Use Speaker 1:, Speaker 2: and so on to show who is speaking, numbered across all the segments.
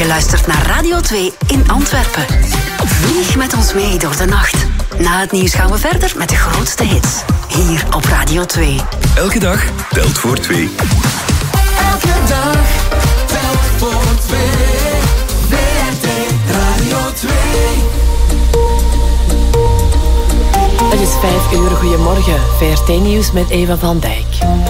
Speaker 1: Je luistert naar Radio 2 in Antwerpen. Vlieg met ons mee door de nacht. Na het nieuws gaan we verder met de grootste hits. Hier op Radio 2.
Speaker 2: Elke dag telt voor 2.
Speaker 3: Elke dag telt voor 2. VRT Radio 2.
Speaker 4: Het is 5 uur. Goedemorgen. VRT-nieuws met Eva van Dijk.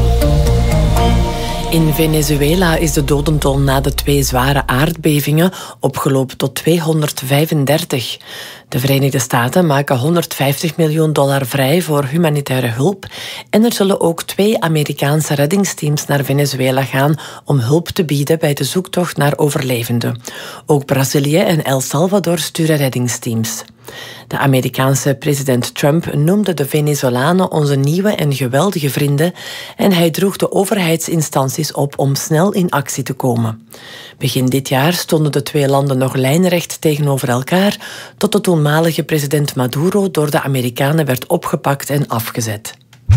Speaker 4: In Venezuela is de dodental na de 2 zware aardbevingen opgelopen tot 235. De Verenigde Staten maken $150 miljoen vrij voor humanitaire hulp en er zullen ook 2 Amerikaanse reddingsteams naar Venezuela gaan om hulp te bieden bij de zoektocht naar overlevenden. Ook Brazilië en El Salvador sturen reddingsteams. De Amerikaanse president Trump noemde de Venezolanen onze nieuwe en geweldige vrienden en hij droeg de overheidsinstanties op om snel in actie te komen. Begin dit jaar stonden de 2 landen nog lijnrecht tegenover elkaar, tot de toenmalige president Maduro door de Amerikanen werd opgepakt en afgezet.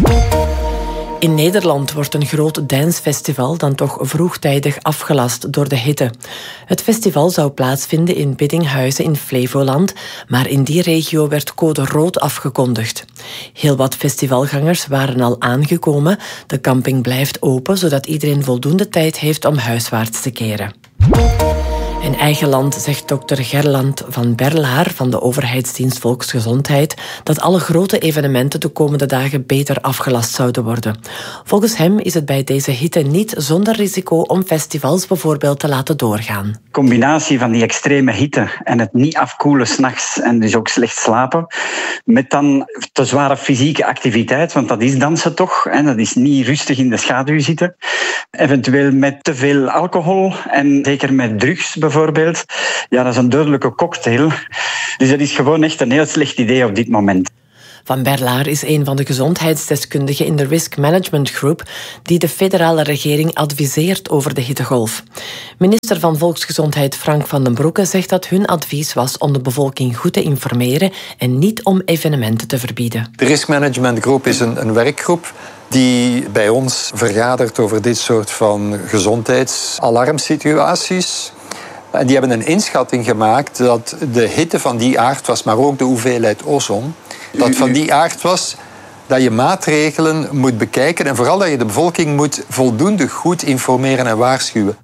Speaker 4: In Nederland wordt een groot dancefestival dan toch vroegtijdig afgelast door de hitte. Het festival zou plaatsvinden in Biddinghuizen in Flevoland, maar in die regio werd code rood afgekondigd. Heel wat festivalgangers waren al aangekomen. De camping blijft open, zodat iedereen voldoende tijd heeft om huiswaarts te keren. In eigen land zegt dokter Gerland van Berlaar van de overheidsdienst Volksgezondheid dat alle grote evenementen de komende dagen beter afgelast zouden worden. Volgens hem is het bij deze hitte niet zonder risico om festivals bijvoorbeeld te laten doorgaan.
Speaker 5: De combinatie van die extreme hitte en het niet afkoelen 's nachts en dus ook slecht slapen, met dan te zware fysieke activiteit, want dat is dansen toch, en dat is niet rustig in de schaduw zitten. Eventueel met te veel alcohol en zeker met drugs bijvoorbeeld. Ja, dat is een dodelijke cocktail. Dus dat is gewoon echt een heel slecht idee op dit moment.
Speaker 4: Van Berlaar is een van de gezondheidsdeskundigen in de Risk Management Group die de federale regering adviseert over de hittegolf. Minister van Volksgezondheid Frank van den Broeke zegt dat hun advies was om de bevolking goed te informeren en niet om evenementen te verbieden.
Speaker 6: De Risk Management Group is een werkgroep die bij ons vergadert over dit soort van gezondheidsalarmsituaties. En die hebben een inschatting gemaakt dat de hitte van die aard was, maar ook de hoeveelheid ozon, dat van die aard was dat je maatregelen moet bekijken en vooral dat je de bevolking moet voldoende goed informeren en waarschuwen.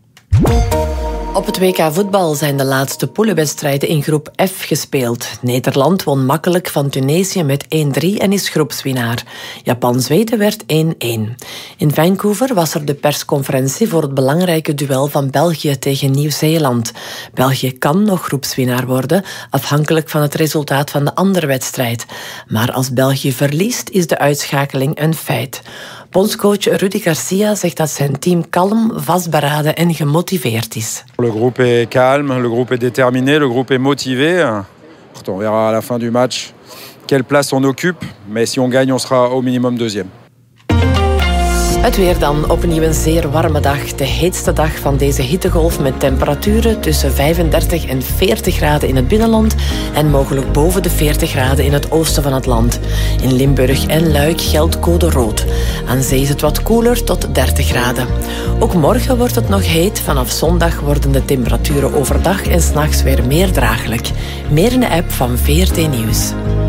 Speaker 4: Op het WK voetbal zijn de laatste poelenwedstrijden in groep F gespeeld. Nederland won makkelijk van Tunesië met 1-3 en is groepswinnaar. Japan-Zweden werd 1-1. In Vancouver was er de persconferentie voor het belangrijke duel van België tegen Nieuw-Zeeland. België kan nog groepswinnaar worden, afhankelijk van het resultaat van de andere wedstrijd. Maar als België verliest, is de uitschakeling een feit. Bondscoach Rudy Garcia zegt dat zijn team kalm, vastberaden en gemotiveerd is.
Speaker 7: Le groupe est calme, le groupe est déterminé, le groupe est motivé. On verra à la fin du match quelle place on occupe. Mais si on gagne, on sera au minimum deuxième.
Speaker 4: Het weer dan. Opnieuw een zeer warme dag. De heetste dag van deze hittegolf met temperaturen tussen 35 en 40 graden in het binnenland en mogelijk boven de 40 graden in het oosten van het land. In Limburg en Luik geldt code rood. Aan zee is het wat koeler tot 30 graden. Ook morgen wordt het nog heet. Vanaf zondag worden de temperaturen overdag en 's nachts weer meer draaglijk. Meer in de app van VRT Nieuws.